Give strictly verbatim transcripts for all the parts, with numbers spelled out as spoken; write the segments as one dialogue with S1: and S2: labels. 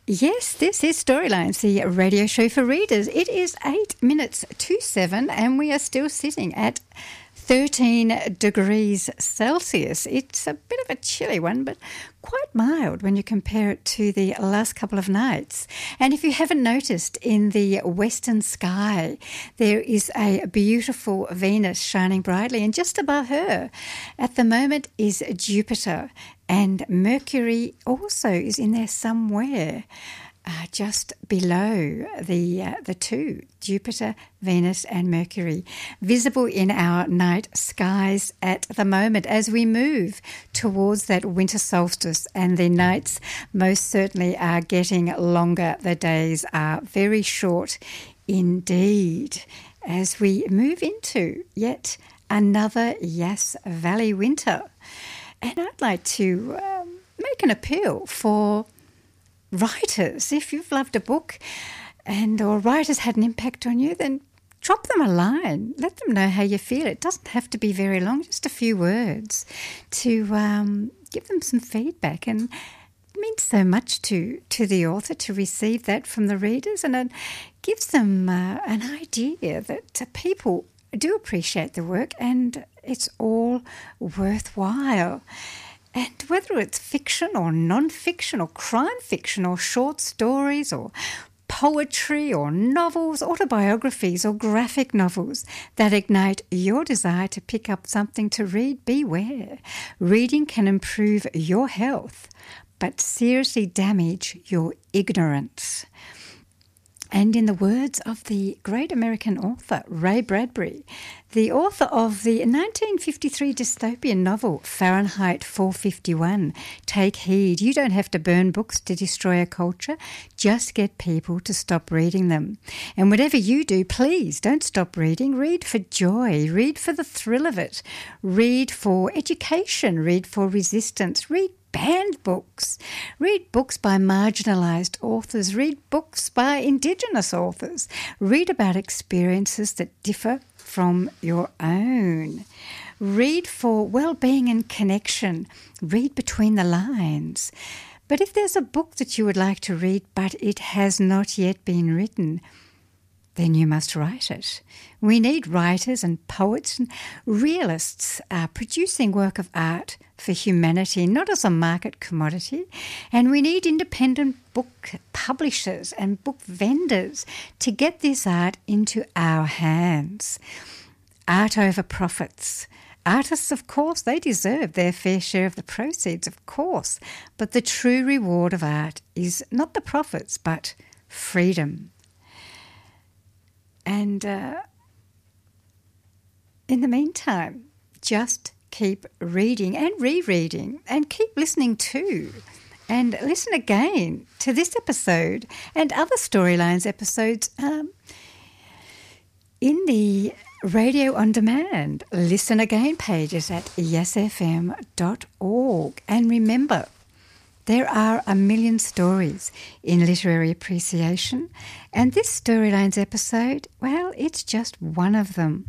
S1: Yes, this is Storylines, the radio show for readers. It is eight minutes to seven and we are still sitting at thirteen degrees Celsius. It's a bit of a chilly one, but quite mild when you compare it to the last couple of nights. And if you haven't noticed, in the western sky, there is a beautiful Venus shining brightly, and just above her at the moment is Jupiter, and Mercury also is in there somewhere. Uh, just below the uh, the two, Jupiter, Venus and Mercury, visible in our night skies at the moment as we move towards that winter solstice, and the nights most certainly are getting longer. The days are very short indeed as we move into yet another Yass Valley winter. And I'd like to um, make an appeal for writers. If you've loved a book and or writers had an impact on you, then drop them a line. Let them know how you feel. It doesn't have to be very long, just a few words to um, give them some feedback. And it means so much to, to the author to receive that from the readers, and it gives them uh, an idea that uh, people do appreciate the work and it's all worthwhile. And whether it's fiction or non-fiction or crime fiction or short stories or poetry or novels, autobiographies or graphic novels that ignite your desire to pick up something to read, beware. Reading can improve your health, but seriously damage your ignorance. And in the words of the great American author Ray Bradbury, the author of the nineteen fifty-three dystopian novel Fahrenheit four fifty-one, take heed, you don't have to burn books to destroy a culture, just get people to stop reading them. And whatever you do, please don't stop reading. Read for joy, read for the thrill of it, read for education, read for resistance, read banned books, read books by marginalised authors, read books by Indigenous authors, read about experiences that differ from your own. Read for well-being and connection, read between the lines. But if there's a book that you would like to read but it has not yet been written, then you must write it. We need writers and poets and realists uh, producing work of art for humanity, not as a market commodity. And we need independent book publishers and book vendors to get this art into our hands. Art over profits. Artists, of course, they deserve their fair share of the proceeds, of course. But the true reward of art is not the profits, but freedom. And uh, in the meantime, just keep reading and rereading and keep listening too. And listen again to this episode and other Storylines episodes um, in the Radio On Demand Listen Again pages at yass f m dot org. And remember, there are a million stories in literary appreciation, and this Storylines episode, well, it's just one of them.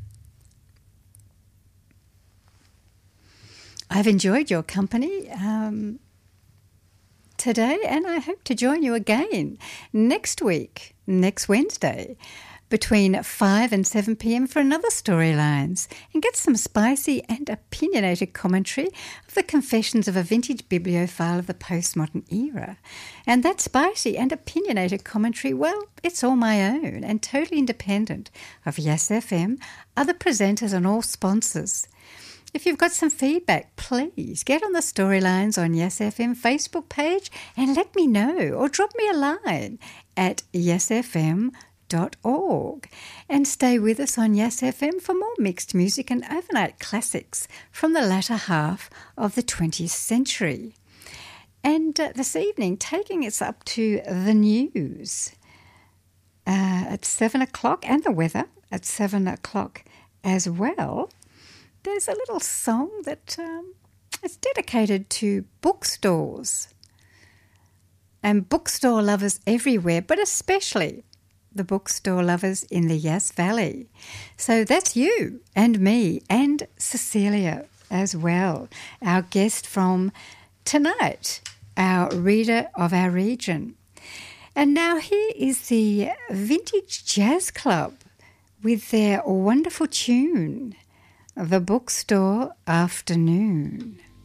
S1: I've enjoyed your company um, today, and I hope to join you again next week, next Wednesday, between five and seven p.m. for another Storylines, and get some spicy and opinionated commentary of the confessions of a vintage bibliophile of the postmodern era. And that spicy and opinionated commentary, well, it's all my own and totally independent of Yass F M, other presenters and all sponsors. If you've got some feedback, please get on the Storylines on Yass F M Facebook page and let me know, or drop me a line at yass f m dot org. And stay with us on Yass F M for more mixed music and overnight classics from the latter half of the twentieth century. And uh, this evening, taking us up to the news uh, at seven o'clock, and the weather at seven o'clock as well. There's a little song that um, is dedicated to bookstores and bookstore lovers everywhere, but especially the bookstore lovers in the Yass Valley. So that's you and me and Cecilia as well, our guest from tonight, our reader of our region. And now here is the Vintage Jazz Club with their wonderful tune, The Bookstore Afternoon.